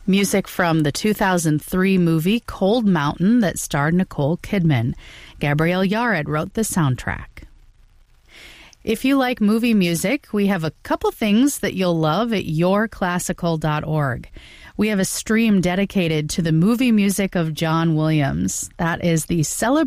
Music from the 2003 movie Cold Mountain that starred Nicole Kidman. Gabrielle Yared wrote the soundtrack. If you like movie music, we have a couple things that you'll love at yourclassical.org. We have a stream dedicated to the movie music of John Williams. That is the celebration